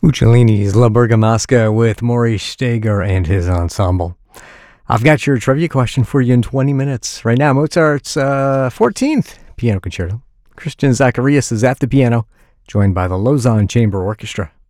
Uccellini's La Bergamasca with Maurice Steger and his ensemble. I've got your trivia question for you in 20 minutes. Right now, Mozart's 14th Piano Concerto. Christian Zacharias is at the piano, joined by the Lausanne Chamber Orchestra.